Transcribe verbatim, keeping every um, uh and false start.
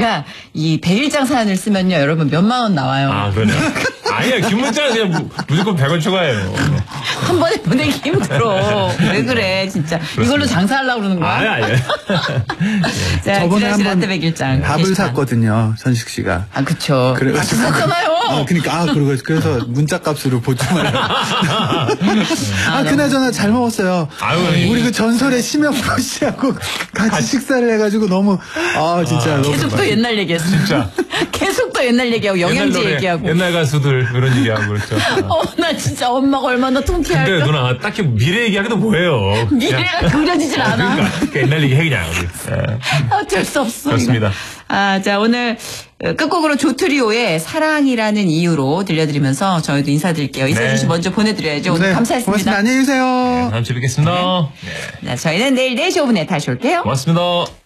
제가 이 백일장 사연을 쓰면요, 여러분 몇만 원 나와요. 아, 그러네요. 아니야, 긴 문자는 그냥 무, 무조건 백 원 추가해요. 한 번에 보내기 힘들어. 왜 그래, 진짜. 그렇습니다. 이걸로 장사하려고 그러는 거야? 아니, 아니. 자, 저번에 한 번 백일장 밥을 게시판. 샀거든요, 선식 씨가. 아, 그쵸. 그래, 같이 샀잖아요. 아, 그러니까, 아, 그러고, 그래서 문자값으로 보충하려고. 아, 아 그나저나 잘 먹었어요. 아유, 우리 그 전설의 심영보 씨하고 같이 식사를 해가지고 너무, 아, 진짜. 아, 너무 계속 또 맛있... 옛날 얘기했어. 진짜. 계속 또 옛날 얘기하고 영양제 옛날 노래, 얘기하고. 옛날 가수들 그런 얘기하고 그렇죠. 어, 나 진짜 엄마가 얼마나 통쾌할까. 근데 누나, 딱히 미래 얘기하기도 뭐예요. 미래가 그려지질 않아. 그러니까 옛날 얘기 해 그냥 우리. 예. 어쩔 수 없어. 그렇습니다. 이거. 아, 자, 오늘 끝곡으로 조트리오의 사랑이라는 이유로 들려드리면서 저희도 인사드릴게요. 이세준 씨 네. 먼저 보내드려야죠. 오늘 네, 감사했습니다. 고맙습니다. 안녕히 계세요. 네, 다음 주에 뵙겠습니다. 네. 네, 저희는 내일 네 시 오 분에 다시 올게요. 고맙습니다.